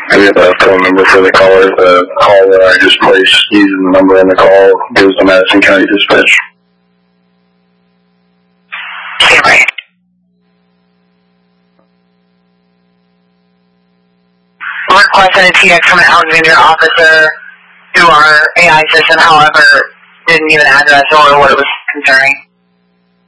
We have a phone number for the caller. The call that I just placed using the number on the call goes to Madison County Dispatch. Okay, right. Requested a TX from an Alexandria officer through our AI system, however, didn't give an address or what it was concerning.